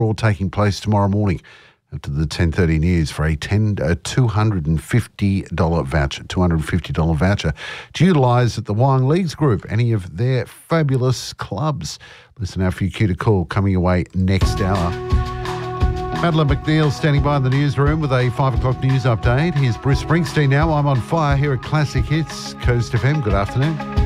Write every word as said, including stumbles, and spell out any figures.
all taking place tomorrow morning after the ten thirty news for a ten, a two hundred fifty dollars voucher, two hundred fifty dollars voucher to utilise at the Wyong Leagues Group, any of their fabulous clubs. Listen out for your cue to call coming away next hour. Madeline McNeil standing by in the newsroom with a five o'clock news update. Here's Bruce Springsteen now. I'm on fire here at Classic Hits, Coast F M. Good afternoon.